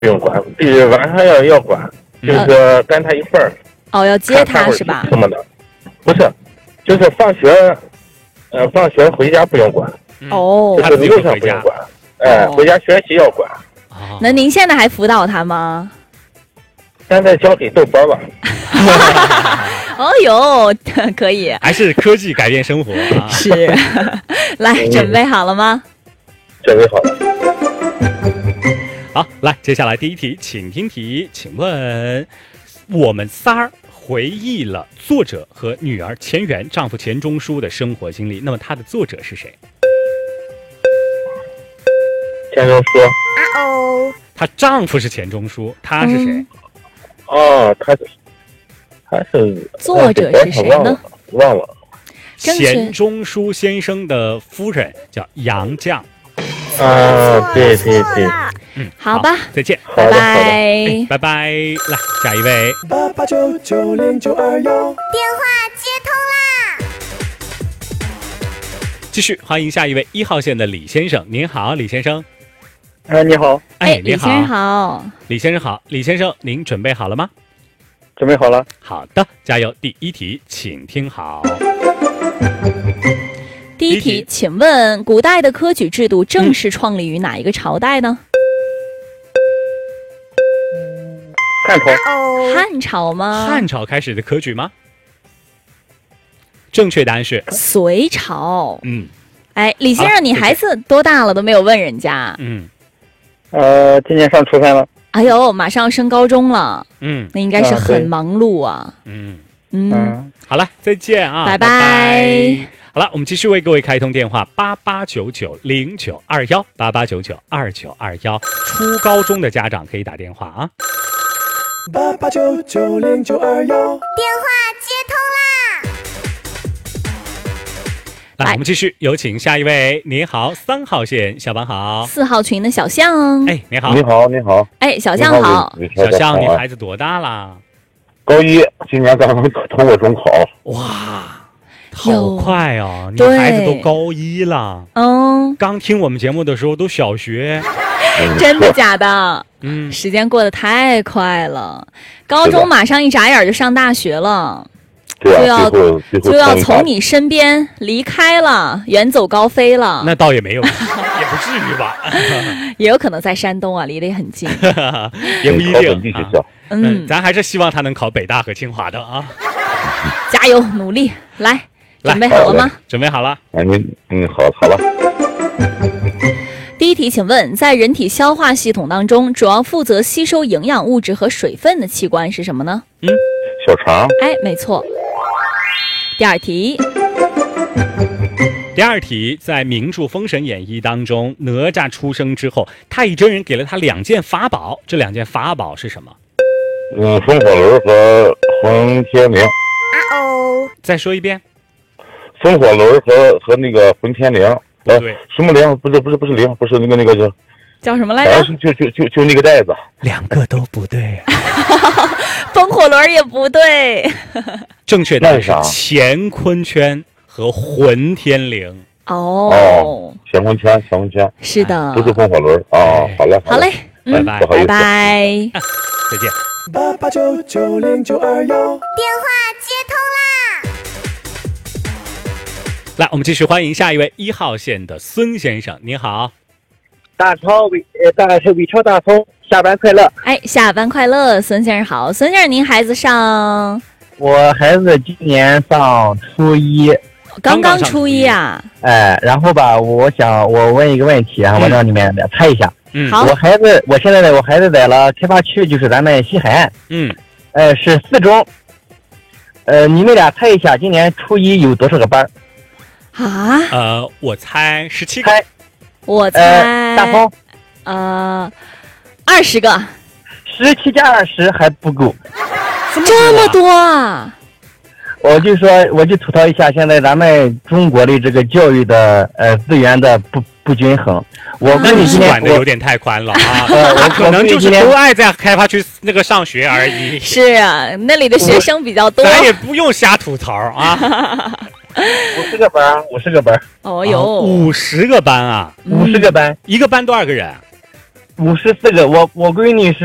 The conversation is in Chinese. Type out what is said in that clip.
不用管，必须晚上要管，就是跟他一块儿。 哦，要接他是吧？ 什么的，不是，就是放学回家不用管。 哦， 就是路上不用管，回家学习要管。 那您现在还辅导他吗？ 现在交给豆包了。 哦哟，可以， 还是科技改变生活啊！ 是，来，准备好了吗？ 准备好了。 好，来，接下来第一题，请听题，请问我们仨儿回忆了作者和女儿钱媛、丈夫钱钟书的生活经历，那么他的作者是谁？ 钱钟书。 她丈夫是钱钟书，他是谁？ 哦，他是作者是谁呢？ 忘了。 钱钟书先生的夫人叫杨绛。 对。 好吧， 再见， 拜拜， 拜拜。来，下一位。 88990921，电话接通啦！ 继续欢迎下一位1号线的李先生，您好，李先生。 你好。 你好， 李先生好。 李先生好，李先生，您准备好了吗？ 准备好了。 好的，加油。第一题，请听好。 第一题，请问古代的科举制度正式创立于哪一个朝代呢？ 汉朝。 汉朝吗？ 汉朝开始的科举吗？正确答案是隋朝。哎，李先生，你孩子多大了都没有问人家？ 今年上初三了。 哎呦，马上要升高中了。那应该是很忙碌啊。 好了，再见啊， 拜拜。 好了，我们继续为各位开通电话88990921，88992921，初高中的家长可以打电话啊。 88990921，电话接通啦！ 来，我们继续有请下一位。你好，3号线，小王好。 4号群的小象。 哎，你好。 你好，你好。 哎，小象好。 小象，你孩子多大了？ 高1，今年刚刚通过中考。 哇，好快哦！你孩子都高1了。刚听我们节目的时候都小学。 真的假的？时间过得太快了，高中马上一眨眼就上大学了。就要从你身边离开了，远走高飞了。 那倒也没有，也不至于吧。 也有可能在山东啊，离得很近。 也不一定。咱还是希望他能考北大和清华的啊。 加油努力，来，准备好了吗？ 准备好了。 好了。 第一题，请问在人体消化系统当中，主要负责吸收营养物质和水分的器官是什么呢？ 小肠。 哎，没错。第二题，在名著《封神演义》当中，哪吒出生之后，太乙真人给了他2件法宝，这2件法宝是什么？ 风火轮和混天绫。 再说一遍。 风火轮和那个混天绫。 对， 什么绫？不是绫，不是那个叫什么来着？ 就那个袋子。 2个都不对。 风火轮也不对。 正确答案是乾坤圈和混天绫。 乾坤圈。 是的， 不是风火轮。好嘞。 好嘞， 拜拜。 拜拜。 再见。 88990921，电话接通啦！ 来，我们继续欢迎下一位1号线的孙先生，你好。 大超伟超大葱，下班快乐。 哎，下班快乐，孙先生好。孙先生，您孩子上？ 我孩子今年上初1。 刚刚初1啊。 然后吧，我问一个问题啊，我让你们来猜一下。 好。 我现在我孩子在了开发区，就是咱们西海岸。是4中。你们俩猜一下，今年初1有多少个班？ 我猜17个。 我猜大风 20个。 17加20还不够。 这么多啊！ 我就吐槽一下，现在咱们中国的这个教育的资源的不均衡。我估计今天管的有点太宽了啊！我可能就是都爱在开发区那个上学而已。 是啊，那里的学生比较多。 咱也不用瞎吐槽啊。 50个班。 哦哟 ，50个班啊！ 50个班， 一个班多少个人 54个，我闺女是